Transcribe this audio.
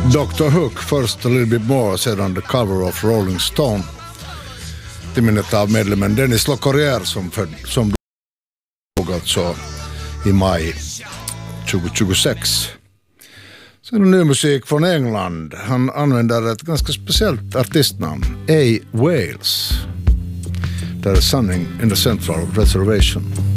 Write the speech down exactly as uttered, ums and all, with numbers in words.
doktor Hook, först A Little Bit More, sedan The Cover of Rolling Stone. Till minnet av medlemmen Dennis Locorriere som, för, som dog alltså i maj tjugohundratjugosex. Sen ny musik från England. Han använder ett ganska speciellt artistnamn, A. Wales. Där är Sunning in the Central Reservation.